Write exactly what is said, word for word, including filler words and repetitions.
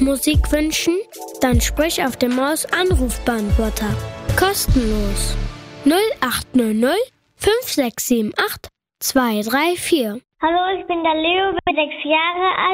Musik wünschen? Dann sprich auf dem Maus-Anrufbeantworter. Kostenlos. null acht null null fünf sechs sieben acht zwei drei vier. Hallo, ich bin der Leo, bin sechs Jahre alt.